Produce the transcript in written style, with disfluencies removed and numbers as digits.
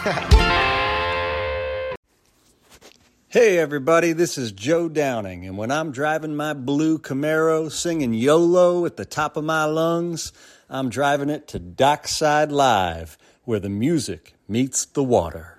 Hey everybody, this is Joe Downing, and when I'm driving my blue Camaro singing YOLO at the top of my lungs, I'm driving it to Dockside Live, where the music meets the water.